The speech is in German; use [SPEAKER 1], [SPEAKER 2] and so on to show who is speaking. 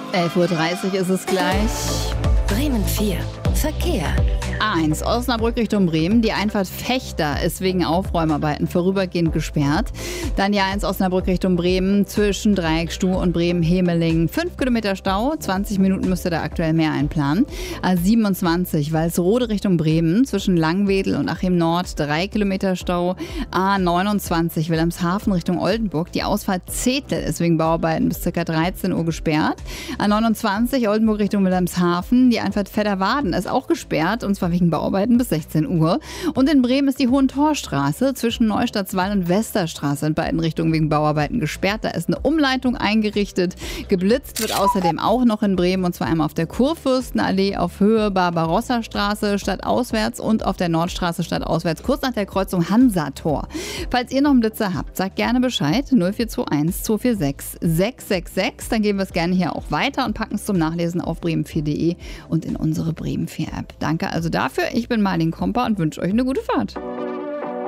[SPEAKER 1] 11:30 Uhr ist es gleich.
[SPEAKER 2] Bremen 4. Verkehr.
[SPEAKER 1] A1 Osnabrück Richtung Bremen. Die Einfahrt Fechter ist wegen Aufräumarbeiten vorübergehend gesperrt. Dann die A1 Osnabrück Richtung Bremen zwischen Dreieckstuhl und Bremen-Hemeling. 5 Kilometer Stau, 20 Minuten müsste da aktuell mehr einplanen. A27 Walsrode Richtung Bremen zwischen Langwedel und Achim Nord 3 Kilometer Stau. A29 Wilhelmshaven Richtung Oldenburg. Die Ausfahrt Zetel ist wegen Bauarbeiten bis ca. 13 Uhr gesperrt. A29 Oldenburg Richtung Wilhelmshaven. Die Einfahrt Vedderwaden ist auch gesperrt und zwar wegen Bauarbeiten bis 16 Uhr. Und in Bremen ist die Hohentorstraße zwischen Neustadtswall und Westerstraße in beiden Richtungen wegen Bauarbeiten gesperrt. Da ist eine Umleitung eingerichtet. Geblitzt wird außerdem auch noch in Bremen und zwar einmal auf der Kurfürstenallee auf Höhe Barbarossa-Straße stadtauswärts und auf der Nordstraße stadtauswärts kurz nach der Kreuzung Hansator. Falls ihr noch einen Blitzer habt, sagt gerne Bescheid. 0421 246 666. Dann geben wir es gerne hier auch weiter und packen es zum Nachlesen auf bremen4.de und in unsere Bremen 4 App. Danke also dafür. Ich bin Marlene Komper und wünsche euch eine gute Fahrt.